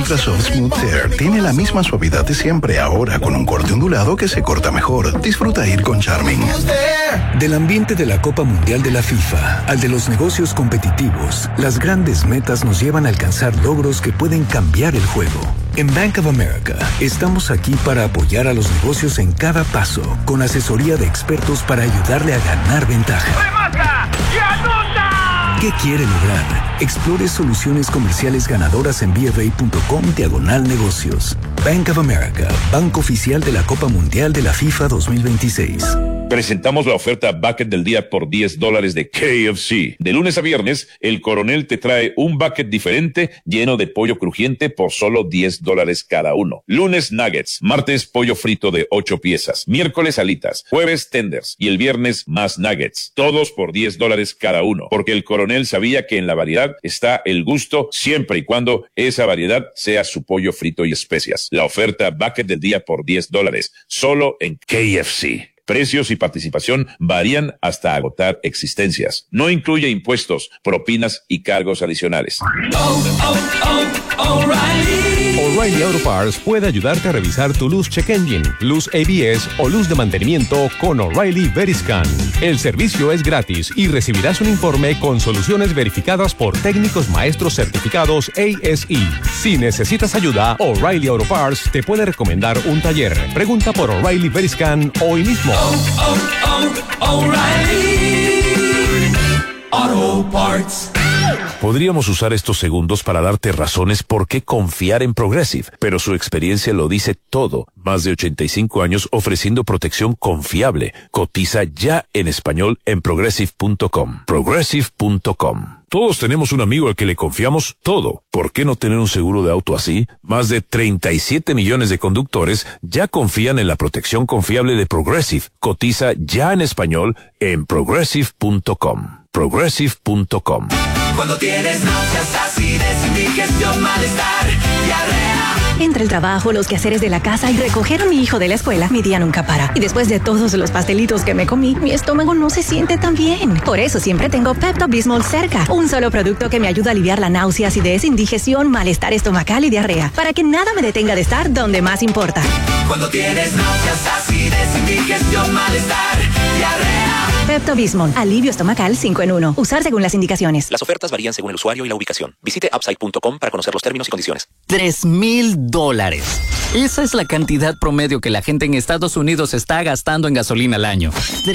Ultra Soft Smooth Tear tiene la misma suavidad de siempre, ahora con un corte ondulado que se corta mejor. Disfruta ir con Charmin. Del ambiente de la Copa Mundial de la FIFA al de los negocios competitivos, las grandes metas nos llevan a alcanzar logros que pueden cambiar el juego. En Bank of America, estamos aquí para apoyar a los negocios en cada paso, con asesoría de expertos para ayudarle a ganar ventaja. ¡Remata! ¡Y anota! ¿Qué quiere lograr? Explore soluciones comerciales ganadoras en bfa.com/negocios. Bank of America, banco oficial de la Copa Mundial de la FIFA 2026. Presentamos la oferta bucket del día por $10 de KFC. De lunes a viernes, el Coronel te trae un bucket diferente lleno de pollo crujiente por solo $10 cada uno. Lunes, nuggets. Martes, pollo frito de 8 piezas. Miércoles, alitas. Jueves, tenders. Y el viernes, más nuggets. Todos por $10 cada uno. Porque el Coronel sabía que en la variedad está el gusto, siempre y cuando esa variedad sea su pollo frito y especias. La oferta bucket del día por $10. Solo en KFC. Precios y participación varían hasta agotar existencias. No incluye impuestos, propinas y cargos adicionales. O'Reilly Auto Parts puede ayudarte a revisar tu luz check engine, luz ABS o luz de mantenimiento con O'Reilly Veriscan. El servicio es gratis y recibirás un informe con soluciones verificadas por técnicos maestros certificados ASE. Si necesitas ayuda, O'Reilly Auto Parts te puede recomendar un taller. Pregunta por O'Reilly Veriscan hoy mismo. O'Reilly Auto Parts. Podríamos usar estos segundos para darte razones por qué confiar en Progressive, pero su experiencia lo dice todo. Más de 85 años ofreciendo protección confiable. Cotiza ya en español en Progressive.com. Progressive.com. Todos tenemos un amigo al que le confiamos todo. ¿Por qué no tener un seguro de auto así? Más de 37 millones de conductores ya confían en la protección confiable de Progressive. Cotiza ya en español en Progressive.com. Progressive.com. Cuando tienes náuseas, acidez, indigestión, malestar, diarrea. Entre el trabajo, los quehaceres de la casa y recoger a mi hijo de la escuela, mi día nunca para. Y después de todos los pastelitos que me comí, mi estómago no se siente tan bien. Por eso siempre tengo Pepto-Bismol cerca. Un solo producto que me ayuda a aliviar la náusea, acidez, indigestión, malestar estomacal y diarrea. Para que nada me detenga de estar donde más importa. Cuando tienes náuseas, acidez, indigestión, malestar, diarrea. Pepto-Bismol, alivio estomacal 5 en 1. Usar según las indicaciones. Las ofertas varían según el usuario y la ubicación. Visite upside.com para conocer los términos y condiciones. $3,000. Esa es la cantidad promedio que la gente en Estados Unidos está gastando en gasolina al año.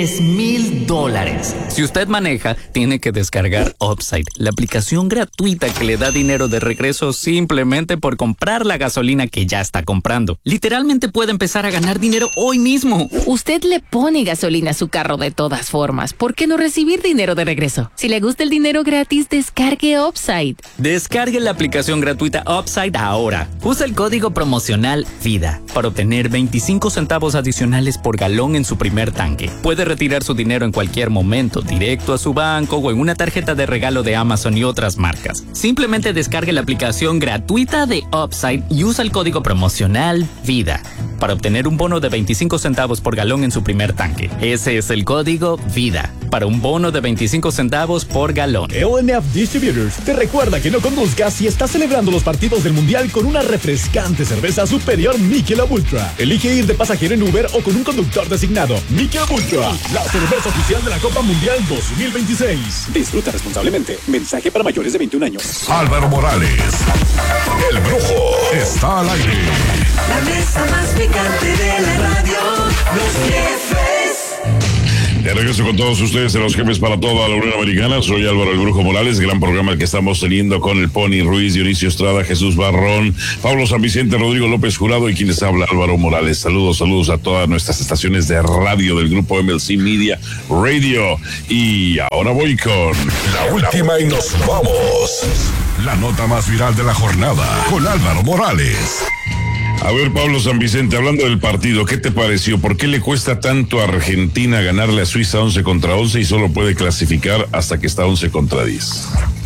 $3,000. Si usted maneja, tiene que descargar Upside, la aplicación gratuita que le da dinero de regreso simplemente por comprar la gasolina que ya está comprando. Literalmente puede empezar a ganar dinero hoy mismo. Usted le pone gasolina a su carro de todas formas. ¿Por qué no recibir dinero de regreso? Si le gusta el dinero gratis, descargue Upside. Descargue la aplicación gratuita Upside ahora. Usa el código promocional VIDA para obtener 25 centavos adicionales por galón en su primer tanque. Puede retirar su dinero en cualquier momento, directo a su banco o en una tarjeta de regalo de Amazon y otras marcas. Simplemente descargue la aplicación gratuita de Upside y usa el código promocional VIDA para obtener un bono de 25 centavos por galón en su primer tanque. Ese es el código VIDA para un bono de 25 centavos por galón. LMF Distributors te recuerda que no conduzcas si estás celebrando los partidos del Mundial con una refrescante cerveza superior Michelob Ultra. Elige ir de pasajero en Uber o con un conductor designado. Michelob Ultra, la cerveza oficial de la Copa Mundial 2026. Disfruta responsablemente. Mensaje para mayores de 21 años. Álvaro Morales, el Brujo, está al aire. La mesa más picante de la radio, los jefes. De regreso con todos ustedes en Los Jefes para toda la Unión Americana. Soy Álvaro el Brujo Morales, gran programa el que estamos teniendo con el Pony Ruiz, Dionisio Estrada, Jesús Barrón, Pablo San Vicente, Rodrigo López Jurado y quien les habla, Álvaro Morales. Saludos a todas nuestras estaciones de radio del grupo MLC Media Radio. Y ahora voy con la última y nos vamos. La nota más viral de la jornada con Álvaro Morales. A ver, Pablo San Vicente, hablando del partido, ¿qué te pareció? ¿Por qué le cuesta tanto a Argentina ganarle a Suiza 11-11 y solo puede clasificar hasta que está 11-10?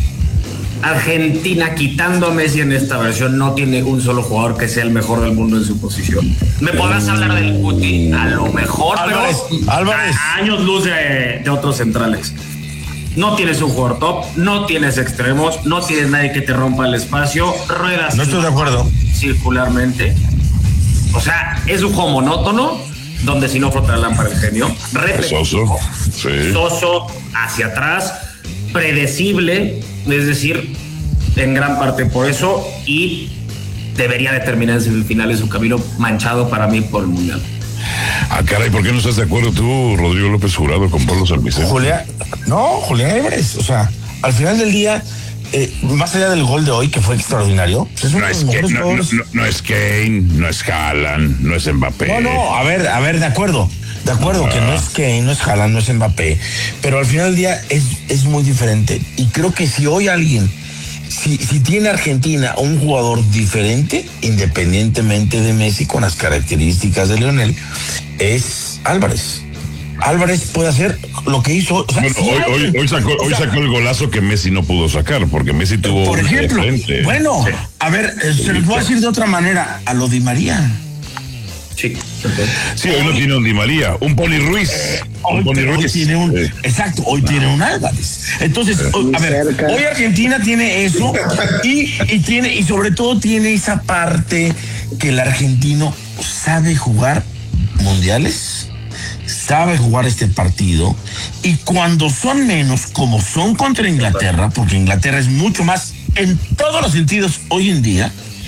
Argentina, quitando a Messi en esta versión, no tiene un solo jugador que sea el mejor del mundo en su posición. Me podrás hablar del Guti, a lo mejor, Álvarez, pero Álvarez. Años luz de otros centrales. No tienes un jugador top, no tienes extremos, no tienes nadie que te rompa el espacio, ruedas. No estoy de acuerdo. Circularmente. O sea, es un juego monótono, donde si no frota la lámpara el genio. Soso. Sí. Soso, hacia atrás, predecible, es decir, en gran parte por eso, y debería de terminar en semifinales su camino manchado para mí por el Mundial. Ah, caray, ¿por qué no estás de acuerdo tú, Rodrigo López Jurado, con Pablo Salmicén? Julián Álvarez, o sea, al final del día, más allá del gol de hoy, que fue extraordinario, pues no es Kane, no es Haaland, no es Mbappé. No, a ver, de acuerdo, que no es Kane, no es Haaland, no es Mbappé, pero al final del día es muy diferente, y creo que si hoy alguien, si tiene Argentina un jugador diferente, independientemente de Messi, con las características de Lionel, es Álvarez. Álvarez puede hacer lo que hizo. O sea, bueno, hoy sacó el golazo que Messi no pudo sacar, porque Messi tuvo. Por ejemplo, bueno, a ver, se los voy a decir de otra manera, a lo Di María. Sí, hoy no tiene un Di María, un Pony Ruiz. Hoy tiene un, exacto, hoy tiene un Álvarez. Entonces, a ver, hoy Argentina tiene eso y sobre todo tiene esa parte que el argentino sabe jugar mundiales, sabe jugar este partido, y cuando son menos, como son contra Inglaterra, porque Inglaterra es mucho más en todos los sentidos hoy en día,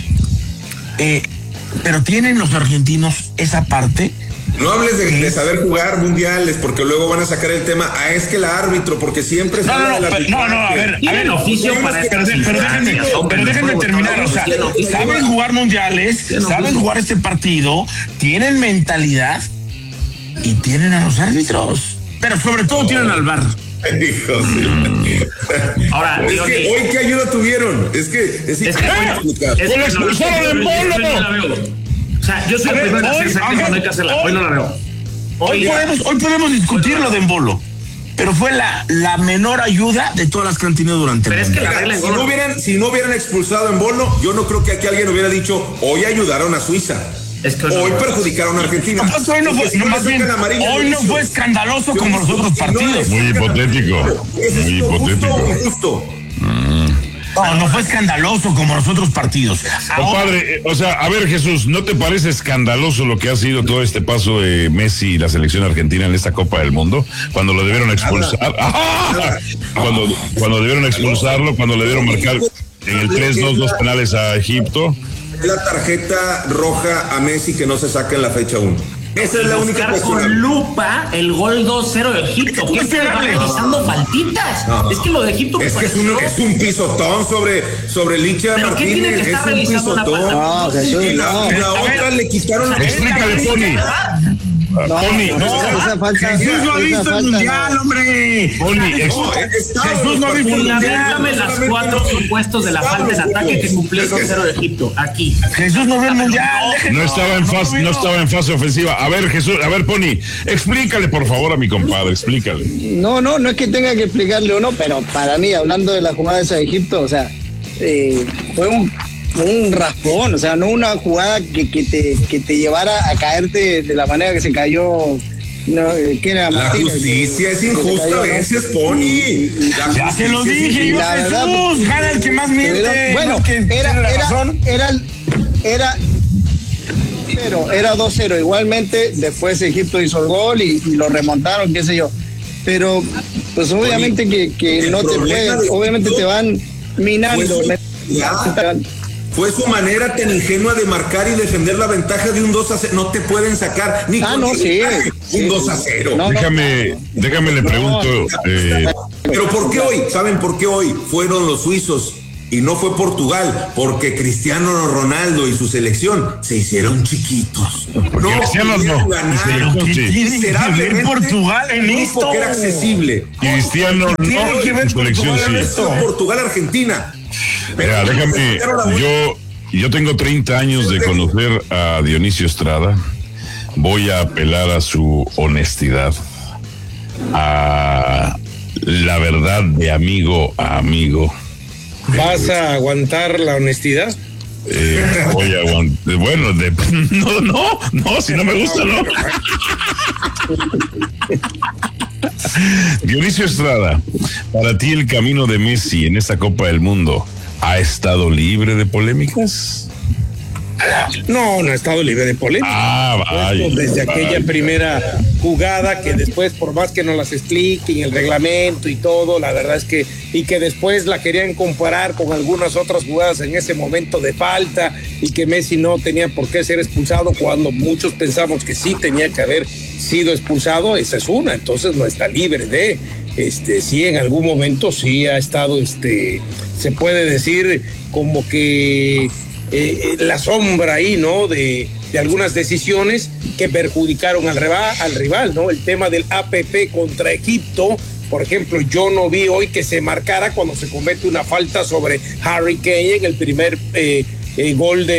pero tienen los argentinos esa parte. No hables de saber jugar mundiales, porque luego van a sacar el tema, es que el árbitro, porque siempre se habla del árbitro. A ver, oficio para pero déjenme terminar, o sea, saben jugar mundiales, saben jugar este partido, tienen mentalidad y tienen a los árbitros, pero sobre todo tienen al VAR. Ahora, es que hoy qué ayuda tuvieron, es que lo expulsaron en Bolo. O sea, yo soy el primero en hacer cuando hay que hacerla. Hoy no la veo. Hoy podemos discutir lo de Embolo, pero fue la menor ayuda de todas las que han tenido durante el mundial. Si no hubieran expulsado a Embolo, yo no creo que aquí alguien hubiera dicho, hoy ayudaron a Suiza. Hoy perjudicaron a Argentina. Hoy no fue escandaloso como los otros partidos. Muy hipotético. Muy hipotético. No fue escandaloso como los otros partidos. Compadre, o sea, a ver, Jesús, ¿no te parece escandaloso lo que ha sido todo este paso de Messi y la selección argentina en esta Copa del Mundo? Cuando lo debieron expulsar. Cuando debieron expulsarlo, cuando le dieron marcar en el 3-2 dos penales a Egipto. La tarjeta roja a Messi que no se saca en la fecha 1. Esa es la única cuestión. Con lupa el gol 2-0 de Egipto. ¿Qué se va realizando faltitas? Es que lo de Egipto es un pisotón sobre Licha Martínez. ¿Pero qué tiene que estar realizando una falta? Y la otra le quitaron la... Explícale, Pony. Jesús no ha visto el mundial, hombre. Jesús no ha visto el mundial. Dame las 4 supuestos de la falta en ataque que cumplió el 2-0 de Egipto. Aquí. Jesús no vio el mundial. No estaba en fase ofensiva. A ver, Jesús, Pony, explícale por favor a mi compadre, explícale. No es que tenga que explicarle o no, pero para mí, hablando de la jugada esa de Egipto, o sea, fue un raspón, o sea, no una jugada que te llevara a caerte de la manera que se cayó. ¿Qué era? La justicia es injusta a veces, Pony. Ya se lo dije yo, Jesús, gana el que más miente. Bueno, era 2-0. Igualmente, después Egipto hizo el gol y lo remontaron, qué sé yo. Pero, pues obviamente que no te pueden, obviamente te van minando. Fue su manera tan ingenua de marcar y defender la ventaja de un 2-0. No te pueden sacar ni un 2-0. Déjame le pregunto. Pero ¿por qué hoy? ¿Saben por qué hoy fueron los suizos y no fue Portugal? Porque Cristiano Ronaldo y su selección se hicieron chiquitos. Cristiano no. Miserablemente Portugal en esto. Porque era accesible. Cristiano no. Su selección sí. Portugal-Argentina. Mira, déjame, yo tengo 30 años de conocer a Dionisio Estrada. Voy a apelar a su honestidad, a la verdad de amigo a amigo. ¿Vas a aguantar la honestidad? Voy a aguantar. Bueno, no, si no me gusta, no. Dionisio Estrada, para ti el camino de Messi en esta Copa del Mundo, ¿ha estado libre de polémicas? No ha estado libre de polémica. Vaya. Desde aquella primera jugada que después, por más que nos las expliquen, el reglamento y todo, la verdad es que, y que después la querían comparar con algunas otras jugadas en ese momento de falta y que Messi no tenía por qué ser expulsado cuando muchos pensamos que sí tenía que haber sido expulsado, esa es una, entonces no está libre de, sí en algún momento sí ha estado, se puede decir como que la sombra ahí, ¿no? De algunas decisiones que perjudicaron al rival, ¿no? El tema del APP contra Egipto, por ejemplo, yo no vi hoy que se marcara cuando se comete una falta sobre Harry Kane en el primer el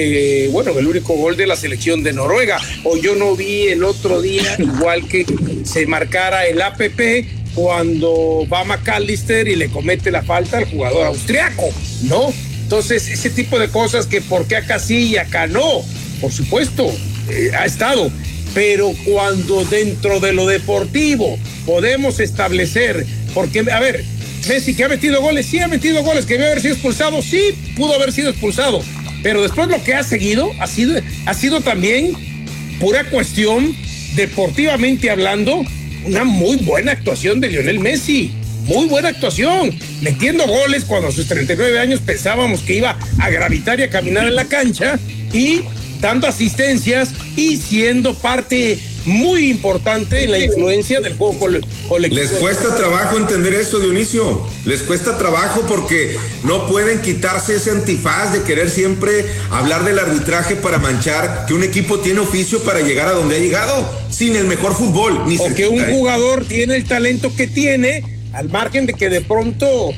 único gol de la selección de Noruega, o yo no vi el otro día igual que se marcara el APP cuando va McAllister y le comete la falta al jugador austriaco, ¿no? Entonces, ese tipo de cosas que por qué acá sí y acá no, por supuesto, ha estado, pero cuando dentro de lo deportivo podemos establecer, porque, a ver, Messi que ha metido goles, sí ha metido goles, que debe haber sido expulsado, sí pudo haber sido expulsado, pero después lo que ha seguido ha sido también pura cuestión, deportivamente hablando, una muy buena actuación de Lionel Messi. Muy buena actuación, metiendo goles cuando a sus 39 años pensábamos que iba a gravitar y a caminar en la cancha, y dando asistencias y siendo parte muy importante en la influencia del juego colectivo. Les cuesta trabajo entender eso, Dionisio. Les cuesta trabajo porque no pueden quitarse ese antifaz de querer siempre hablar del arbitraje para manchar que un equipo tiene oficio para llegar a donde ha llegado, sin el mejor fútbol. O que un jugador tiene el talento que tiene, al margen de que de pronto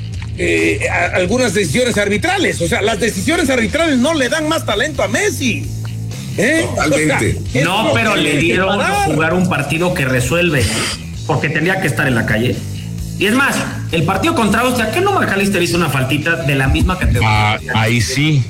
algunas decisiones arbitrales, o sea, las decisiones arbitrales no le dan más talento a Messi. Totalmente. O sea, no, pero le dieron a jugar un partido que resuelve, porque tendría que estar en la calle. Y es más, el partido contra Austria, ¿qué no McAllister hizo una faltita de la misma categoría? Ahí sí.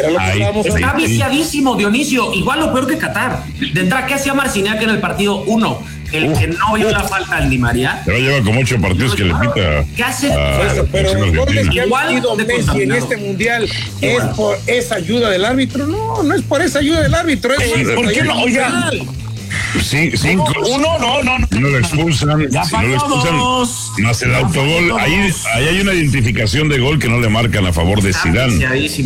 Está viciadísimo, Dionisio. Igual lo peor que Qatar. De entrada, ¿qué hacía Marciniak en el partido 1? El que no vio la falta al Di María. Pero lleva como 8 partidos que le pita. ¿Qué hace? Pero los goles que ha metido Messi en este mundial es por esa ayuda del árbitro. No es por esa ayuda del árbitro. ¿Por qué no? Oiga. Sí, 5. No. No lo expulsan. Si no lo expulsan, no hace el autogol. Ahí hay una identificación de gol que no le marcan a favor de Zidane.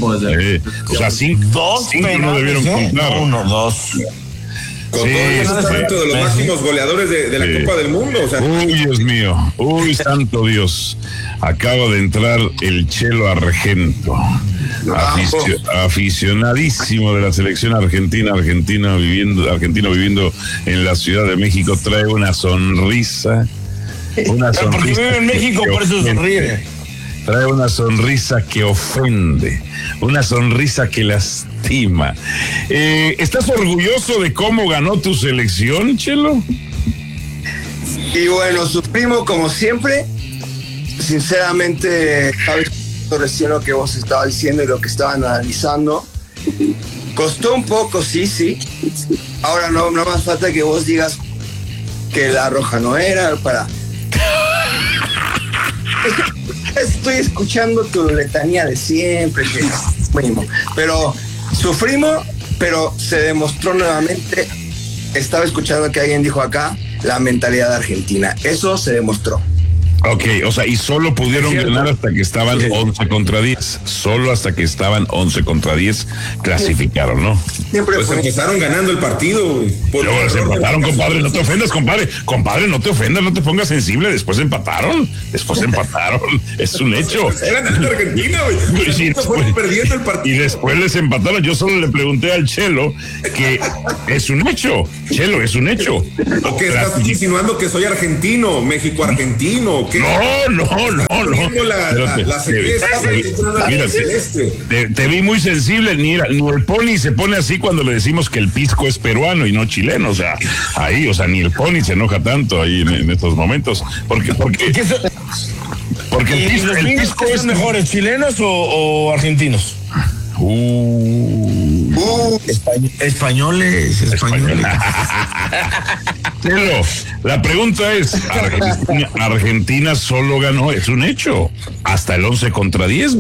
O sea, 5 no debieron contar. 1, 2. Con todo eso está dentro de los máximos goleadores de la Copa del Mundo. O sea. Uy, Dios mío. Uy, santo Dios. Acaba de entrar el Chelo Argento. Aficionadísimo de la selección argentino viviendo en la Ciudad de México. Trae una sonrisa. Porque vive en México, por eso sonríe. Trae una sonrisa que ofende, una sonrisa que lastima. ¿Estás orgulloso de cómo ganó tu selección, Chelo? Y bueno, sufrimos como siempre. Sinceramente, sabes recién lo que vos estabas diciendo y lo que estaban analizando. Costó un poco, sí. Ahora no más falta que vos digas que la roja no era para... Estoy escuchando tu letanía de siempre, pero sufrimos, pero se demostró nuevamente. Estaba escuchando que alguien dijo acá la mentalidad argentina. Eso se demostró. Ok, o sea, y solo pudieron ganar hasta que estaban 11 contra 10. Solo hasta que estaban 11 contra 10 clasificaron, ¿no? Siempre pues empezaron ganando el partido. Luego se empataron, compadre. No te ofendas, compadre. Compadre, no te ofendas, no te pongas sensible. Después empataron. Es un hecho. Era ganando Argentina, güey. Sí, fueron perdiendo el partido. Y después les empataron. Yo solo le pregunté al Chelo que es un hecho. Chelo, es un hecho. ¿O qué estás insinuando que soy argentino, México-argentino? ¿Qué? No. Te vi muy sensible. Ni el Pony se pone así cuando le decimos que el pisco es peruano y no chileno. O sea, ni el Pony se enoja tanto ahí en estos momentos. Porque el pisco es mejores, chilenos o argentinos. No. Españoles. Pero la pregunta es, Argentina solo ganó, es un hecho, hasta el 11 contra 10.